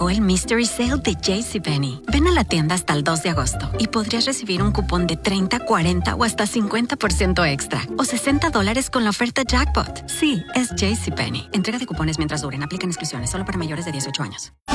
llegó el Mystery Sale de JCPenney. Ven a la tienda hasta el 2 de agosto y podrías recibir un cupón de 30, 40 o hasta 50% extra o $60 con la oferta Jackpot. Sí, es JCPenney. Entrega de cupones mientras duren. Aplican exclusiones solo para mayores de 18 años.